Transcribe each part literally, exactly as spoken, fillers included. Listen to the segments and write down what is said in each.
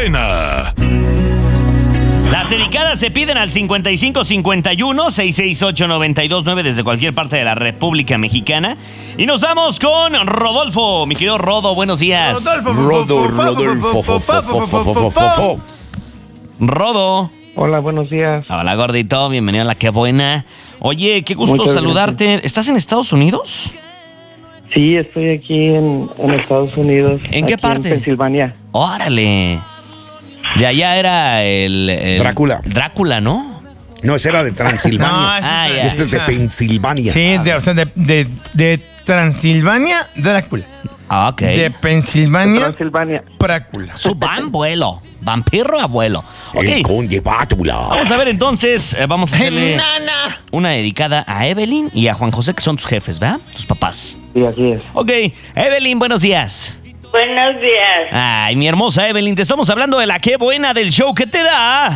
buena! Las dedicadas se piden al cincuenta y cinco cincuenta y uno, seiscientos sesenta y ocho, noventa y dos nueve desde cualquier parte de la República Mexicana. Y nos damos con Rodolfo. Mi querido Rodo, buenos días. Rodolfo, Rodolfo, Rodo. Hola, buenos días. Hola, gordito. Bienvenido a La Qué Buena. Oye, qué gusto Muchas saludarte. gracias. ¿Estás en Estados Unidos? Sí, estoy aquí en, en Estados Unidos. ¿En qué aquí parte? En Pensilvania. Órale. De allá era el, el- Drácula. Drácula, ¿no? No, ese era de Transilvania. No, ese Ah, es- ya. Este es de Pensilvania. Sí, de, o sea, de, de, de Transilvania, Drácula. Ah, ok. De Pensilvania, Pensilvania. Prácula. Su abuelo. Vampiro abuelo. Ok. El conde Bátula. Vamos a ver entonces, eh, vamos a hacerle ¡Nana! una dedicada a Evelyn y a Juan José, que son tus jefes, ¿verdad? Tus papás. Sí, así es. Ok, Evelyn, buenos días. Buenos días. Ay, mi hermosa Evelyn, te estamos hablando de La Qué Buena del show que te da.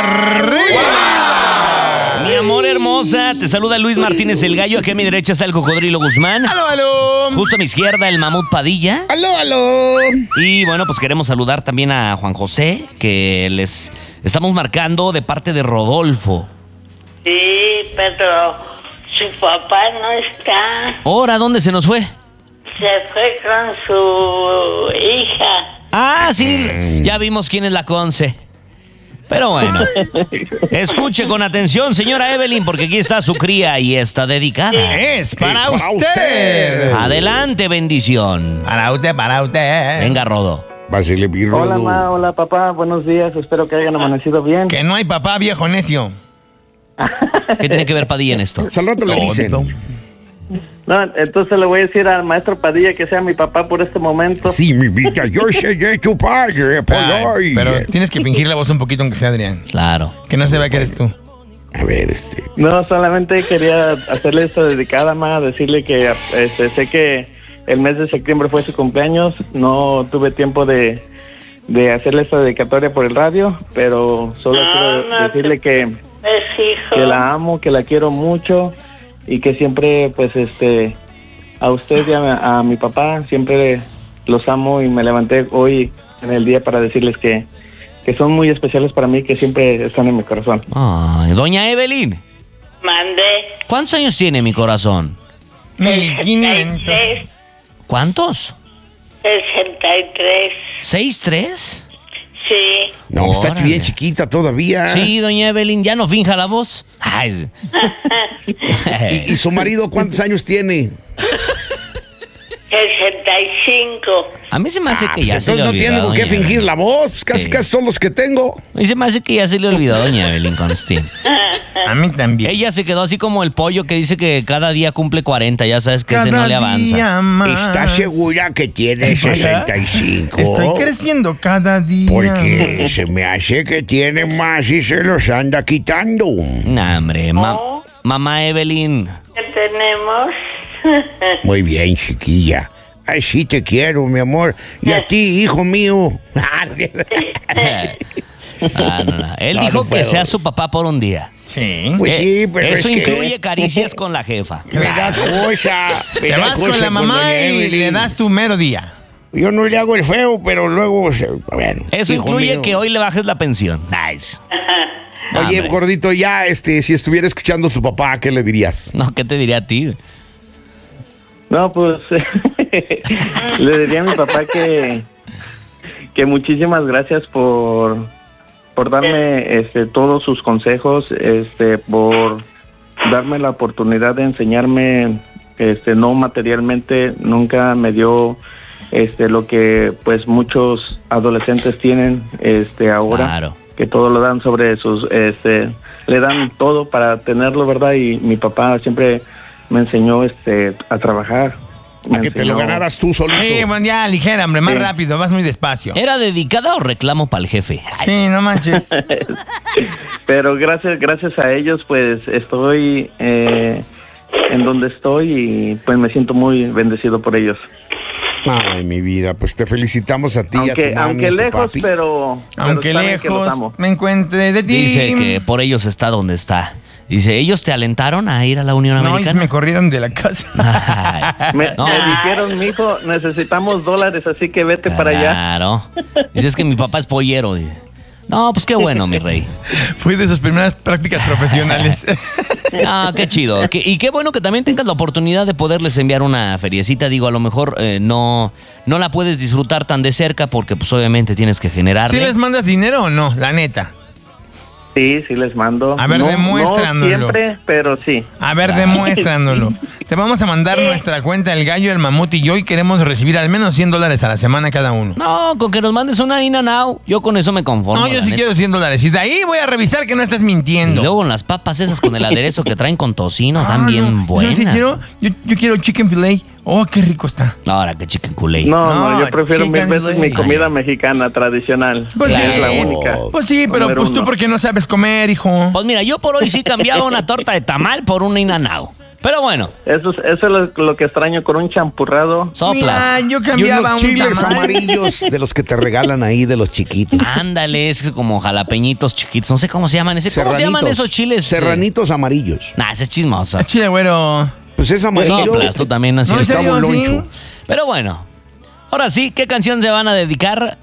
¡Arriba! Mi amor hermosa, te saluda Luis Martínez el Gallo. Aquí a mi derecha está el Cocodrilo Guzmán. ¡Aló, aló! Justo a mi izquierda el Mamut Padilla. ¡Aló, aló! Y bueno, pues queremos saludar también a Juan José, que les estamos marcando de parte de Rodolfo. Sí, pero su papá no está. Ahora, ¿dónde se nos fue? Se fue con su hija. Ah, sí, ya vimos quién es la Conce. Pero bueno, escuche con atención, señora Evelyn, porque aquí está su cría y está dedicada. Es para, Es para usted. usted. Adelante, bendición. Para usted, para usted. Venga, Rodo. Pásele, mi Rodo. Hola, ma, hola, papá. Buenos días. Espero que hayan amanecido bien. Que no hay papá viejo necio. ¿Qué tiene que ver Padilla en esto? Al rato le dicen. No, entonces le voy a decir al maestro Padilla que sea mi papá por este momento. Sí, mi vida, yo seré tu padre por Ay, hoy. pero tienes que fingir la voz un poquito aunque sea Adrián. Claro. Que no se vea que eres tú. A ver, este... No, solamente quería hacerle esta dedicada, ma, decirle que este, sé que el mes de septiembre fue su cumpleaños. No tuve tiempo de, de hacerle esta dedicatoria por el radio, pero solo No, quiero no decirle te- que, Es hijo. que la amo, que la quiero mucho y que siempre, pues, este, a usted y a, a mi papá siempre los amo y me levanté hoy en el día para decirles que, que son muy especiales para mí, que siempre están en mi corazón. Ay, doña Evelyn, Mandé. ¿cuántos años tiene mi corazón? mil quinientos. sesenta y tres. ¿Cuántos? sesenta y tres. ¿Seis, tres? Sí. No, está Órale. bien chiquita todavía. Sí, doña Evelyn, ya no finja la voz. Ay, sí. ¿Y, y su marido cuántos años tiene? sesenta y cinco. A mí se me hace Ah, que pues ya se le entonces no olvidó. tiene por qué doña fingir Evelyn. la voz. Casi, Sí. casi son los que tengo. A mí se me hace que ya se le olvidó, doña Evelyn Constín. A mí también. Ella se quedó así como el pollo que dice que cada día cumple cuarenta. Ya sabes que ese no le avanza. día más. ¿Está segura que tiene sesenta y cinco? Estoy creciendo cada día. Porque se me hace que tiene más y se los anda quitando. Nah, hombre, ma- Oh. mamá Evelyn. ¿Qué tenemos? Muy bien, chiquilla. Ay, sí te quiero, mi amor. Y a ti, hijo mío. Ah, no, no. Él No, dijo no que puedo. sea su papá por un día. Sí. Pues Eh, sí, pero eso es que- incluye caricias con la jefa. Me da cosa. me Te da vas con cosa la mamá doña y Evelyn. le das tu mero día. Yo no le hago el feo, pero luego... se- Bueno, Eso hijo incluye mío. que hoy le bajes la pensión. Nice. No, Oye, hombre. gordito, ya, este, si estuviera escuchando a tu papá, ¿qué le dirías? No, ¿qué te diría a ti? No, pues le diría a mi papá que, que muchísimas gracias por, por darme este, todos sus consejos, este, por darme la oportunidad de enseñarme, este, no materialmente, nunca me dio este, lo que pues muchos adolescentes tienen este, ahora, Claro. que todo lo dan sobre sus, este, le dan todo para tenerlo, ¿verdad? Y mi papá siempre me enseñó este a trabajar. Me A que te lo enseñó- ganaras tú solito. Sí, bueno, ya, ligera, hombre, más Sí. rápido, vas muy despacio. ¿Era dedicada o reclamo para el jefe? Ay, Sí, no manches. Pero gracias, gracias a ellos, pues estoy eh, en donde estoy y pues me siento muy bendecido por ellos. Ay, mi vida, pues te felicitamos a ti y a Aunque, tu mami, aunque a tu lejos, papi. pero, pero Aunque saben que los lejos amo. me encuentre de ti. Dice que por ellos está donde está. Dice, ¿ellos te alentaron a ir a la Unión No, y Americana? me corrieron de la casa. Ay, Me, no. me dijeron, mijo, necesitamos dólares, así que vete para allá. Claro. Dice, es que mi papá es pollero. Dice. No, pues qué bueno, mi rey. Fui de sus primeras prácticas profesionales. Ah, qué chido. Qué- y qué bueno que también tengas la oportunidad de poderles enviar una feriecita. Digo, a lo mejor eh, no, no la puedes disfrutar tan de cerca porque pues obviamente tienes que ¿Sí generarle. les mandas dinero o no? La neta. Sí, sí les mando. A ver, no, demuéstranoslo. No siempre, pero sí. A ver, demuéstranoslo. Te vamos a mandar nuestra cuenta, el gallo, el mamut y yo, y queremos recibir al menos cien dólares a la semana cada uno. No, con que nos mandes una in and out, yo con eso me conformo. No, yo la sí neta. quiero cien dólares. Y de ahí voy a revisar que no estás Y mintiendo. luego las papas esas con el aderezo que traen con tocino, están Ah, bien no. buenas. Yo sí quiero, yo, yo quiero chicken filet. Oh, qué rico está. Ahora que chicken culé. No, no, No, yo prefiero mil chicken veces mi leg. comida mexicana tradicional. Pues que es sí. la única. Pues sí, pero Número pues tú uno. porque no sabes comer, hijo. Pues mira, yo por hoy sí cambiaba una torta de tamal por una in and out. Pero bueno, Eso es, eso es lo, lo que extraño con un champurrado. soplas. Mira, yo Y cambiaba unos un chiles tamal. amarillos de los que te regalan ahí, de los chiquitos. Ándale, es como jalapeñitos chiquitos. No sé cómo se llaman ese. ¿Cómo se llaman esos chiles? Serranitos amarillos. Nah, ese es chismoso. Ah, chile güero. Pues es amarillo. Soplas, tú también así. No, ¿en Está serio, boloncho. sí? Pero bueno, ahora sí, ¿qué canción se van a dedicar?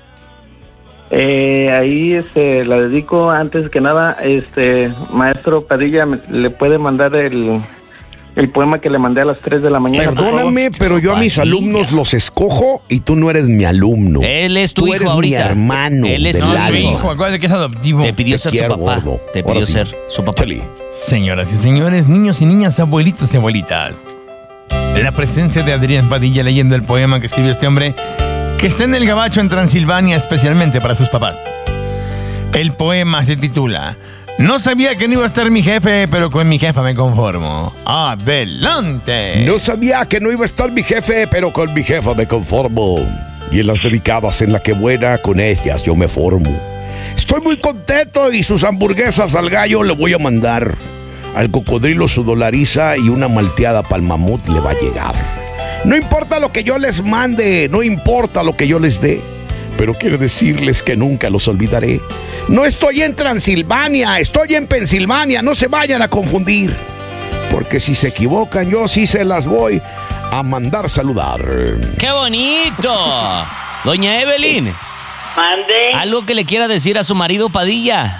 Eh, ahí este, la dedico antes que nada, este maestro Padilla, ¿me- ¿le puede mandar el, el poema que le mandé a las tres de la mañana? por favor? Perdóname, pero yo a mis Padilla. alumnos los escojo y tú no eres mi alumno. Él es tu tú hijo eres ahorita. mi hermano. Él es del tu No, alma. mi hijo, acuérdate que es adoptivo. Te pidió Te ser quiero, tu papá. gordo. Te Ahora pidió sí. ser su papá. Chale. Señoras y señores, niños y niñas, abuelitos y abuelitas. La presencia de Adrián Padilla leyendo el poema que escribió este hombre, que está en el Gabacho en Transilvania, especialmente para sus papás. El poema se titula No sabía que no iba a estar mi jefe, pero con mi jefa me conformo. ¡Adelante! No sabía que no iba a estar mi jefe, pero con mi jefa me conformo. Y en las dedicadas en la que buena, con ellas yo me formo. Estoy muy contento y sus hamburguesas al gallo le voy a mandar. Al cocodrilo su dolariza y una malteada pa'l mamut le va a llegar. No importa lo que yo les mande, no importa lo que yo les dé, pero quiero decirles que nunca los olvidaré. No estoy en Transilvania, estoy en Pensilvania, no se vayan a confundir. Porque si se equivocan, yo sí se las voy a mandar saludar. ¡Qué bonito! Doña Evelyn, Mande. ¿algo que le quiera decir a su marido Padilla?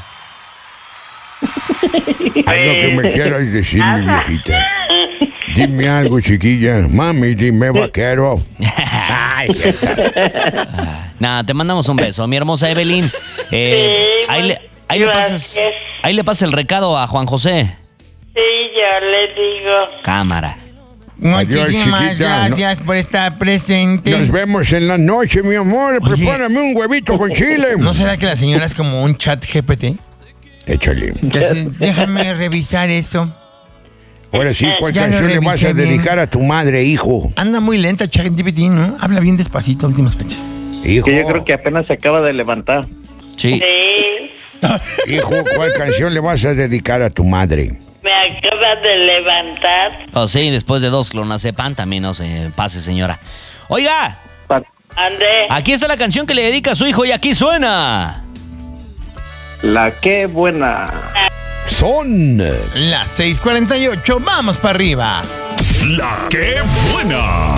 Algo que me quieras decir, mi viejita. Dime algo, chiquilla. Mami, dime, vaquero. Ay, Nada, te mandamos un beso, mi hermosa Evelyn. Eh, Sí, ahí, le, ahí, le pasas, gracias. ahí le pasas el recado a Juan José. Sí, yo le digo. Cámara. Muchísimas Adiós, chiquita, gracias por estar presente. nos vemos en la noche, mi amor. Oye. Prepárame un huevito con chile. ¿No será que la señora es como un chat G P T? Échale. Que así, déjame revisar eso. Ahora sí, ¿cuál Ya lo canción le vas revisé a bien. dedicar a tu madre, hijo? Anda muy lenta chat G P T, ¿no? Habla bien despacito últimas fechas. Hijo, Que yo creo que apenas se acaba de levantar. Sí. Sí, hijo, ¿cuál canción le vas a dedicar a tu madre? me acaba de levantar. Oh, sí, después de dos clonazepam también no se pase, señora. Oiga, Pa- Mande. aquí está la canción que le dedica a su hijo y aquí suena. La que buena. Son... Las seis cuarenta y ocho, vamos para arriba. La que buena.